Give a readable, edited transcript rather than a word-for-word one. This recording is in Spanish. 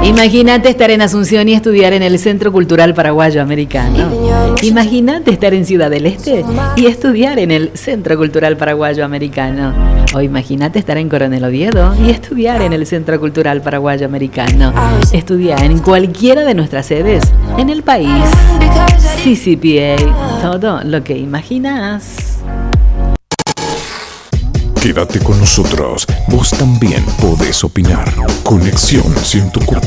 Imagínate estar en Asunción y estudiar en el Centro Cultural Paraguayo Americano. Imagínate estar en Ciudad del Este y estudiar en el Centro Cultural Paraguayo Americano. O imagínate estar en Coronel Oviedo y estudiar en el Centro Cultural Paraguayo Americano. Estudia en cualquiera de nuestras sedes en el país. CCPA, todo lo que imaginas. Quédate con nosotros, vos también podés opinar. Conexión 104.